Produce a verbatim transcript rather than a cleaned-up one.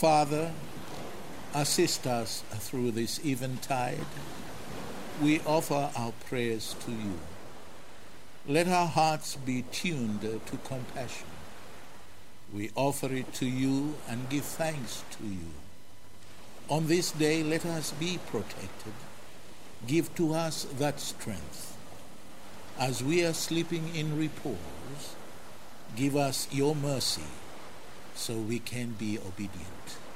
Father, assist us through this eventide. We offer our prayers to you. Let our hearts be tuned to compassion. We offer it to you and give thanks to you. On this day, let us be protected. Give to us that strength. As we are sleeping in repose, give us your mercy so we can be obedient.